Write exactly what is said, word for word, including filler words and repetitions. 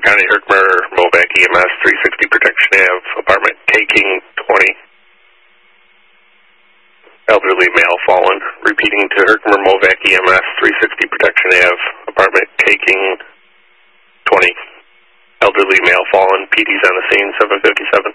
County, Herkimer, Movac E M S, three sixty Protection Ave, apartment K King twenty. Elderly male fallen. Repeating to Herkimer, Movac E M S, three sixty Protection Ave, apartment K King twenty. Elderly male fallen. P D's on the scene, seven fifty-seven.